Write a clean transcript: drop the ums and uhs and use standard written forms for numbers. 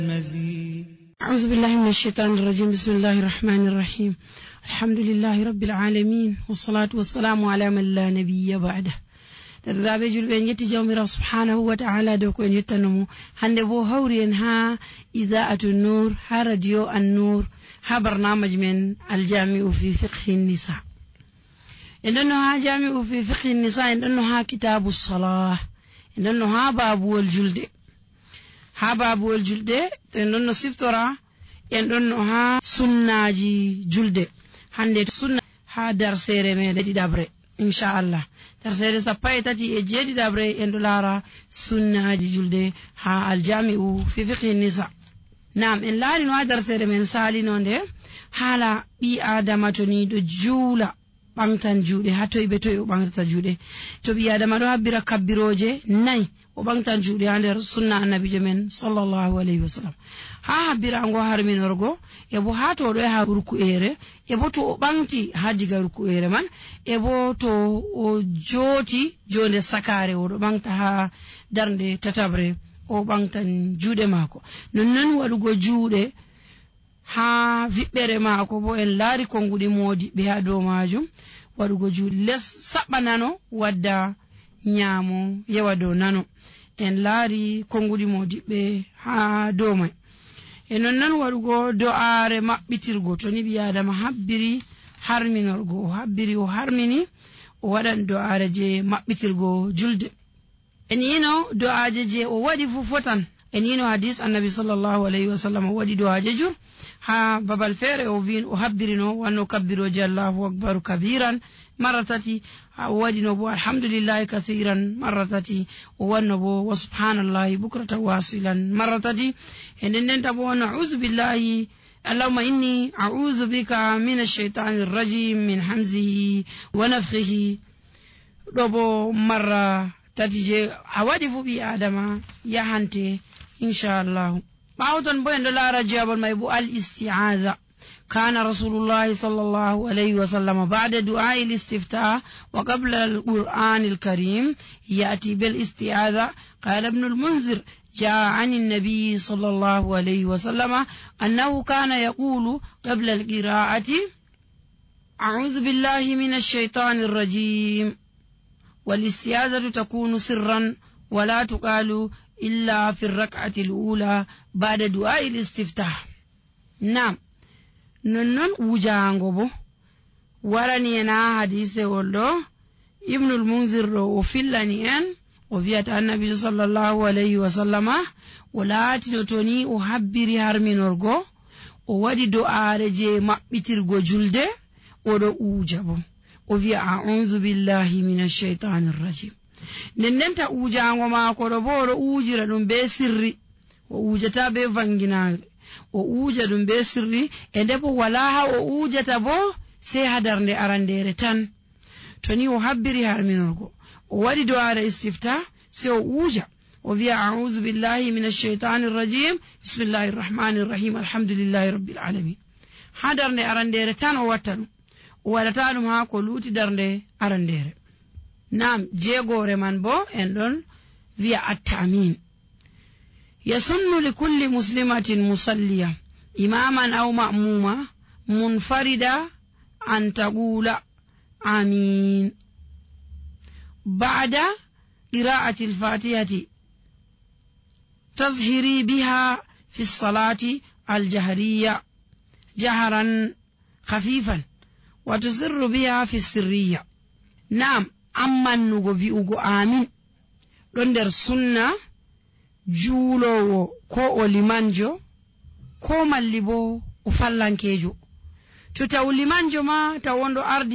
أعوذ بالله من الشيطان الرجيم. بسم الله الرحمن الرحيم. الحمد لله رب العالمين والصلاة والسلام على من لا نبي بعده. درابي جلبين يتي جوميرا سبحانه وتعالى دوكو ان يتنمو هande bo hawri en ha idaatu nur ha radio an-nur ha barnamij men al-jami'u fi fiqh an-nisa enno ha jami'u fi fiqh an-nisa enno ha kitabu as-salah enno ha babul julde enno siftora enno ha sunnaji julde hande sunna ha darsere me dedi dabre inshallah tarsere sappai tati e jeedi dabre en dolara sunnaji julde ha aljami'u fi fiqh nisa. Naam en laari no darsere men sali nonde hala bi adama to ni do juula bangtan juude ha toy be toy o bangta juude to bi adama do habbira kabbiroje nay o bangtan juude ha der sunna annabi men sallallahu alaihi wasallam ha habbira ngo harminorgo e bo ha to do ha ruku ere e bo to o bangti ha diga ruku ere man e bo to o joti jonde sakare o do bangta ha darnde tatabre o bangtan juude mako non wadugo juude ha vibbere mako bo en laari kongudi modi be ha do majum wadugo juude les sabanano wadda nyamo yewa do nano en laari kongudi modi be ha do mai en non wadugo do are mabbitirgo to ni biada ma habbiri harminorgo habbiri o harmini o wadan do are je mabbitirgo julde en yino do aje je o wadi fufotan en yino hadis annabi sallallahu alaihi wasallam wadi do aje jur ha babal fere o vin o habbirino wanno kabbiro jallahu akbar kabiran maratati wadi no bo alhamdulillah kathiran maratati o wanno bo wa subhanallahi bukrata wasilan maratati enden tabo na'udhu billahi allahumma inni a'udhu bika minash shaitanir rajim min hamzihi wa nafthihi dobo marra tati je awadi fu bi adama yahante inshallah باوتن بين دولار جاب الميبو الاستعاذة. كان رسول الله صلى الله عليه وسلم بعد دعاء الاستفتاء وقبل القرآن الكريم يأتي بالاستعاذة. قال ابن المنذر جاء عن النبي صلى الله عليه وسلم أنه كان يقول قبل القراءة أعوذ بالله من الشيطان الرجيم، والاستعاذة تكون سرا ولا تقال إلا في الركعة الأولى بعد دعاء الاستفتاح. نعم ننن وجانغوبو وراني أنا حديث ولو ابن المنذر وفلاني أن وفيات النبي صلى الله عليه وسلم ولا تنتوني وحبري هرمين ورغو وودي دعاء رجي مقبتر جلده ودو أوجابو وفي أعوذ بالله من الشيطان الرجيم. nennenta ujango mako do boro ujira dum be sirri o ujata be vanginare o uja dum be sirri e debo wala ha o ujata bo sai hadarnde arandere tan to ni o habbiri harminorgo o wadi do ara istifta sai o uja o via a'udhu billahi minash shaitanir rajim bismillahir rahmanir rahim alhamdulillahi rabbil alamin hadarnde arandere tan o wattanu o wadata dum ha ko luti darnde arandere. نعم جيغوري من بو اندون فيا التأمين. يسن لكل مسلمة مصلية إماما أو مأمومة منفردة أن تقول آمين بعد قراءة الفاتحة تظهري بها في الصلاة الجهرية جهرا خفيفا وتسر بها في السرية. نعم amman nugo vi'ugo amin don der sunna juulowo ko o limanjo ko malli bo o fallankejo to taw limanjo ma taw wondo ardi